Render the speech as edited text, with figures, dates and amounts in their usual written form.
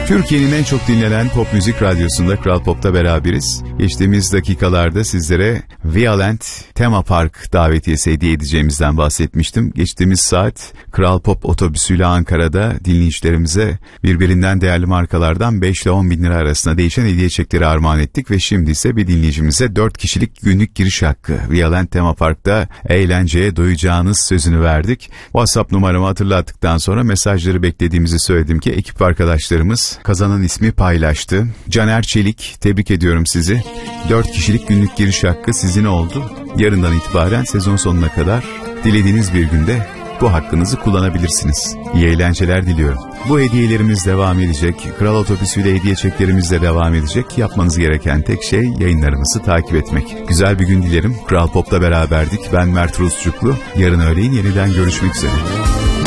Türkiye'nin en çok dinlenen pop müzik radyosunda Kral Pop'ta beraberiz. Geçtiğimiz dakikalarda sizlere Violent Tema Park davetiyesi hediye edeceğimizden bahsetmiştim. Geçtiğimiz saat Kral Pop otobüsüyle Ankara'da dinleyicilerimize birbirinden değerli markalardan 5 ile 10 bin lira arasında değişen hediye çekleri armağan ettik ve şimdi ise bir dinleyicimize 4 kişilik günlük giriş hakkı Violent Tema Park'ta eğlenceye doyacağınız sözünü verdik. WhatsApp numaramı hatırlattıktan sonra mesajları beklediğimizi söyledim ki ekip arkadaşlarımız kazanan ismi paylaştı. Caner Çelik, tebrik ediyorum sizi. 4 kişilik günlük giriş hakkı sizin oldu. Yarından itibaren sezon sonuna kadar dilediğiniz bir günde bu hakkınızı kullanabilirsiniz. İyi eğlenceler diliyorum. Bu hediyelerimiz devam edecek. Kral Otobüsü'yle hediye çeklerimiz de devam edecek. Yapmanız gereken tek şey yayınlarımızı takip etmek. Güzel bir gün dilerim. Kral Pop'ta beraberdik. Ben Mert Rusçuklu. Yarın öğleyin yeniden görüşmek üzere.